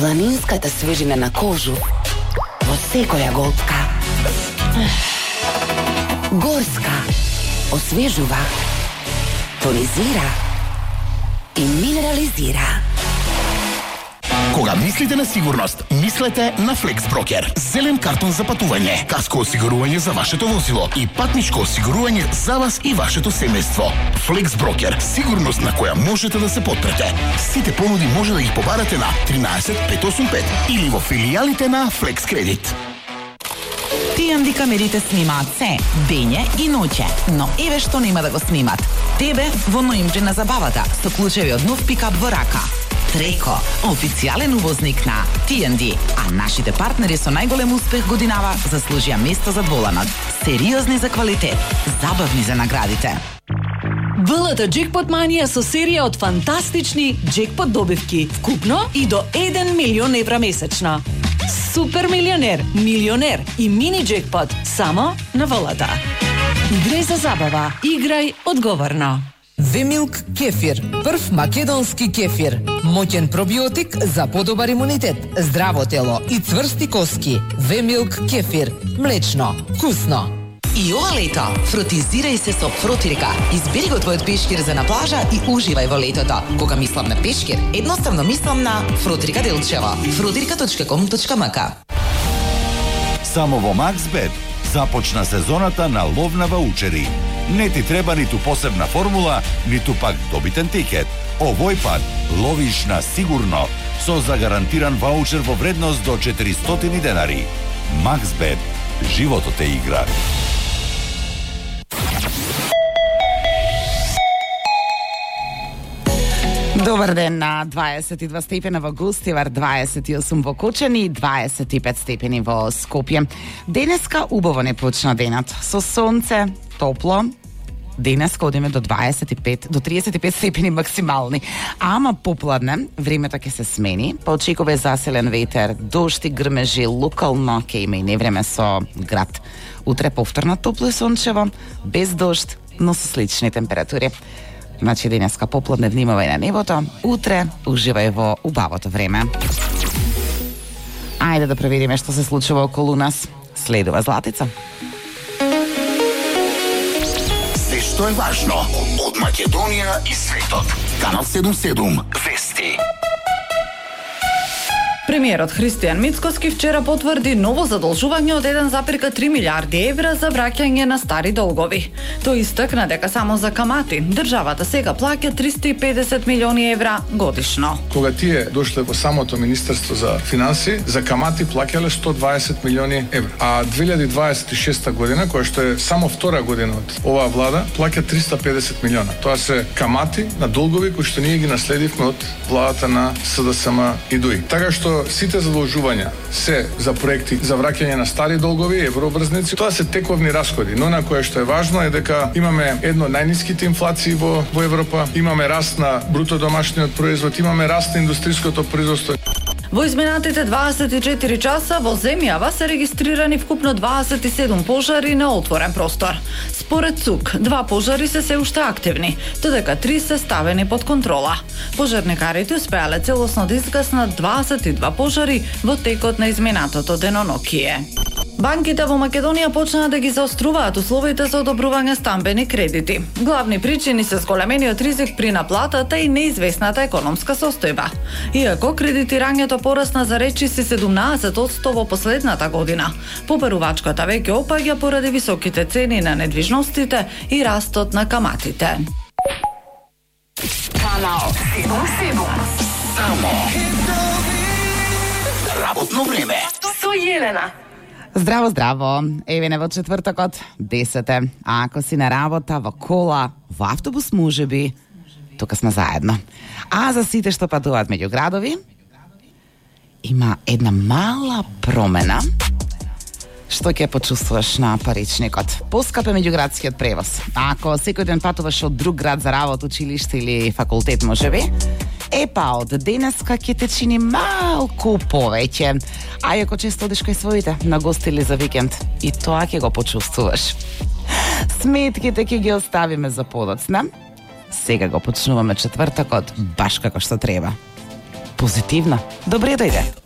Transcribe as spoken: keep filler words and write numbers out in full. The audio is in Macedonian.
Планинската свежина на кожу во секоја голтка. Горска освежува, тонизира и минерализира. Кога мислите на сигурност, мислете на FlexBroker. Зелен картон за патување, каско осигурување за вашето возило и патничко осигурување за вас и вашето семејство. FlexBroker, сигурност на која можете да се потпрете. Сите понуди може да ги побарате на тринаесет пет осум пет или во филијалите на Flex Credit. Ти ен ди камерите снимаат се, дење и ноќе, но еве што нема да го снимат. Тебе во ноември на забавата со клучеви од нов пикап во рака. Треко, официјален увозник на Ти ен ди, а нашите партнери со најголем успех годинава заслужија место за дволанот. Сериозни за квалитет, забавни за наградите. ВЛТ Джекпот Манија со серија од фантастични джекпот добивки, вкупно и до еден милион евра месечно. Супер милионер, милионер и мини джекпот само на ВЛТ. Играј за забава, играј одговорно. Вемилк кефир, прв македонски кефир. Моќен пробиотик за подобар имунитет, здраво тело и цврсти коски. Вемилк кефир, млечно, вкусно. И ова лето, фротизирај се со Фротирика. Избери го твојот пешкир за на плажа и уживај во летото. Кога мислам на пешкир, едноставно мислам на Фротирика Делчево. фротирика точка ком точка ем ка. Само во Максбет започна сезоната на лов на ваучери. Не ти треба ниту посебна формула, ниту пак добитен тикет. Овој пат ловиш на сигурно со загарантиран ваучер во вредност до четиристотини денари. Максбет, животот е игра. Добар ден на дваесет и два степена во Гостивар, дваесет и осум во Кочани, дваесет и пет степени во Скопје. Денеска убаво не почна денот. Со сонце, топло. Денеска одиме до дваесет и пет до триесет и пет степени максимални. Ама попладне времето ќе се смени. Па очекува заселен ветер, дожд и грмежи, локално ќе има и невреме со град. Утре повторно топло и сончево, без дожд, но со слични температури. Значи денеска попладне внимавај на небото, утре уживај во убавото време. Ајде да провериме што се случува околу нас. Следува Златица. Се што е важно од Македонија и светот. Канал седумдесет и седум Вести. Премиерот Христијан Мицкоски вчера потврди ново задолжување од еден запирка три милиарди евра за враќање на стари долгови. Тој истакна дека само за камати државата сега плаќа триста и педесет милиони евра годишно. Кога тие дошле во самото Министерство за финанси, за камати плаќале сто дваесет милиони евра. А две илјади дваесет и шеста година, која што е само втора година од оваа влада, плаќа триста и педесет милиона. Тоа се камати на долгови кои што ние ги наследивме од владата на СДСМ и ДУИ. Така што сите задолжувања се за проекти за враќање на стари долгови, еврообрзници, тоа се тековни расходи, но на кое што е важно е дека имаме едно најниските инфлации во во Европа, имаме раст на бруто домашниот производ, имаме раст на индустријското производство. Во изминатите дваесет и четири часа во земјава се регистрирани вкупно дваесет и седум пожари на отворен простор. Според ЦУК, два пожари се се уште активни, додека три се ставени под контрола. Пожарникарите успеале целосно да изгаснат дваесет и два пожари во текот на изминатото денонокие. Банките во Македонија почнаа да ги заоструваат условите за одобрување стамбени кредити. Главни причини се зголемениот ризик при наплатата и неизвестната економска состојба. Иако кредитирањето порасна за речиси седумнаесет одсто во последната година, поперувачката веќе опаѓа поради високите цени на недвижностите и растот на каматите. Канал седумдесет и седум. Само работно време Со Јелена. Здраво, здраво. Еве не во четвртокот, десете. А ако си на работа, во кола, во автобус можеби, тука сме заедно. А за сите што патуваат меѓу градови, има една мала промена што ќе почувствуваш на паричникот. Поскапе меѓуградскиот превоз. Ако секој ден патуваш од друг град за работа, училиште или факултет можеби, е па од денеска ќе те чини малку повеќе. А ако често одиш кај своите на гости или за викенд, и тоа ќе го почувствуваш. Сметките ќе ги оставиме за подоцна. Сега го почнуваме четвртокот баш како што треба. позитивна. Добре дојде.